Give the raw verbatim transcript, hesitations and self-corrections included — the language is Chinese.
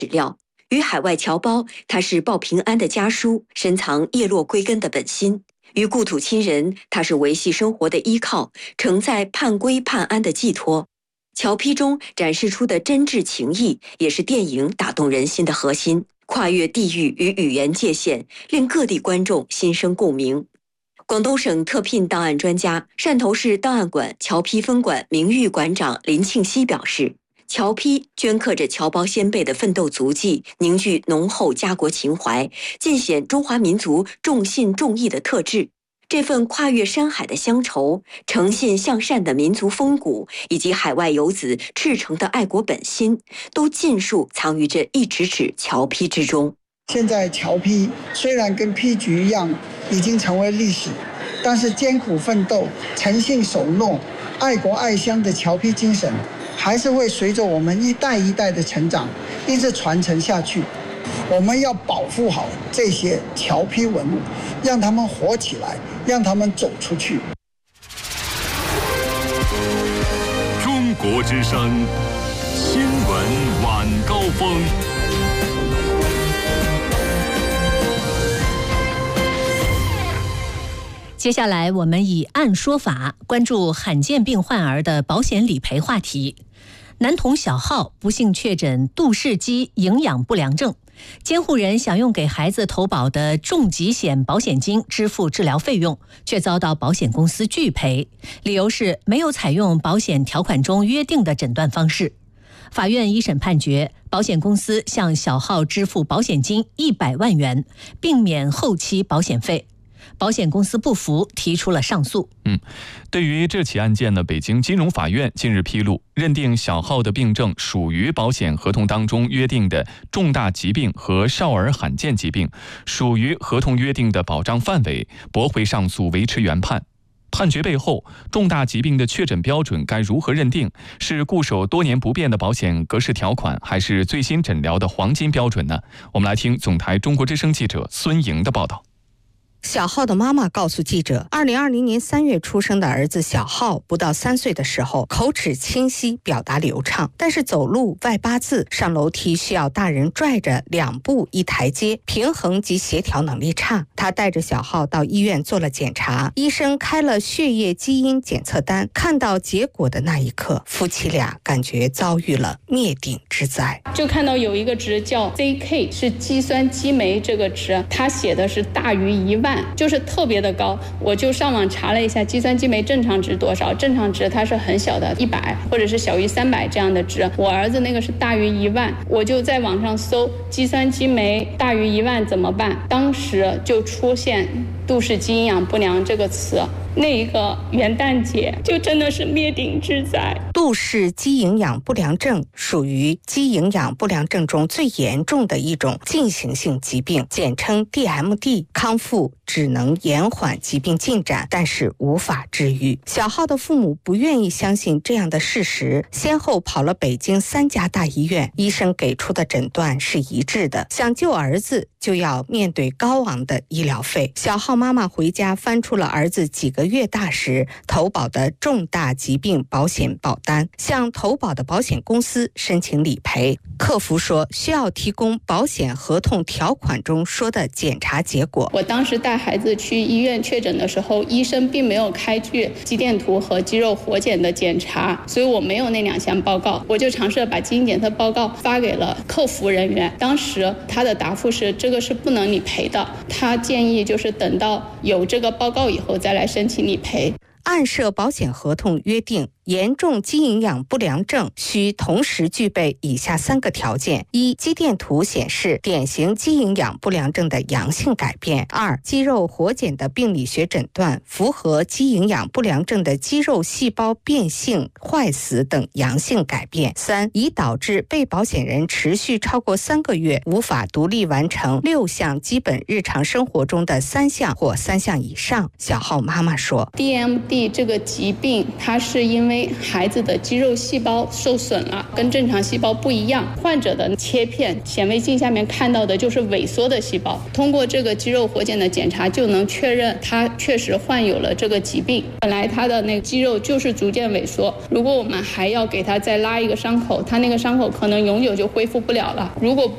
史料。与海外侨胞，他是报平安的家书，深藏叶落归根的本心；与故土亲人，他是维系生活的依靠，承载盼归盼安的寄托。侨批中展示出的真挚情谊，也是电影打动人心的核心，跨越地域与语言界限，令各地观众心生共鸣。广东省特聘档案专家、汕头市档案馆侨批分馆名誉馆长林庆熙表示，侨批镌刻着侨胞先辈的奋斗足迹，凝聚浓厚家国情怀，尽显中华民族重信重义的特质。这份跨越山海的乡愁，诚信向善的民族风骨，以及海外游子赤诚的爱国本心，都尽数藏于这一纸纸侨批之中。 现在侨批虽然跟批局一样已经成为历史，但是艰苦奋斗、诚信守诺、爱国爱乡的侨批精神还是会随着我们一代一代的成长一直传承下去。我们要保护好这些侨批文物，让他们活起来，让他们走出去。 中国之声新闻晚高峰。 接下来我们以案说法，关注罕见病患儿的保险理赔话题。男童小浩不幸确诊杜氏肌营养不良症，监护人想用给孩子投保的重疾险保险金支付治疗费用，却遭到保险公司拒赔，理由是没有采用保险条款中约定的诊断方式。法院一审判决，保险公司向小浩支付保险金一百万元，并免后期保险费。保险公司不服，提出了上诉。 嗯，对于这起案件呢，北京金融法院近日披露，认定小浩的病症属于保险合同当中约定的重大疾病和少儿罕见疾病，属于合同约定的保障范围，驳回上诉，维持原判。判决背后，重大疾病的确诊标准该如何认定？是固守多年不变的保险格式条款，还是最新诊疗的黄金标准呢？我们来听总台中国之声记者孙莹的报道。 小浩的妈妈告诉记者，二零二零年三月出生的儿子小浩不到三岁的时候，口齿清晰，表达流畅，但是走路外八字，上楼梯需要大人拽着两步一台阶，平衡及协调能力差。他带着小浩到医院做了检查，医生开了血液基因检测单，看到结果的那一刻，夫妻俩感觉遭遇了灭顶之灾。 就看到有一个值叫 Z K， 是肌酸激酶这个值，它写的是大于一万，就是特别的高。我就上网查了一下肌酸激酶正常值多少，正常值它是很小的一百或者是小于三百这样的值，我儿子那个是大于一万，我就在网上搜肌酸激酶大于一万怎么办，当时就出现杜氏肌营养不良这个词，那一个元旦节就真的是灭顶之灾。 杜氏肌营养不良症属于肌营养不良症中最严重的一种进行性疾病，简称 D M D， 康复只能延缓疾病进展，但是无法治愈。小浩的父母不愿意相信这样的事实，先后跑了北京三家大医院，医生给出的诊断是一致的，想救儿子就要面对高昂的医疗费。小浩妈妈回家翻出了儿子几个月大时投保的重大疾病保险保单，向投保的保险公司申请理赔。客服说需要提供保险合同条款中说的检查结果。 我当时带孩子去医院确诊的时候，医生并没有开具肌电图和肌肉活检的检查，所以我没有那两项报告。我就尝试把基因检测报告发给了客服人员，当时他的答复是这个是不能理赔的，他建议就是等到有这个报告以后再来申请理赔。 按涉保险合同约定，严重肌营养不良症需同时具备以下三个条件：一、肌电图显示典型肌营养不良症的阳性改变；二、肌肉活检的病理学诊断符合肌营养不良症的肌肉细胞变性、坏死等阳性改变；三、已导致被保险人持续超过三个月无法独立完成六项基本日常生活中的三项或三项以上。小浩妈妈说 D M D 这个疾病它是因为孩子的肌肉细胞受损了，跟正常细胞不一样，患者的切片显微镜下面看到的就是萎缩的细胞，通过这个肌肉活检的检查就能确认他确实患有了这个疾病。本来他的那个肌肉就是逐渐萎缩，如果我们还要给他再拉一个伤口，他那个伤口可能永久就恢复不了了。如果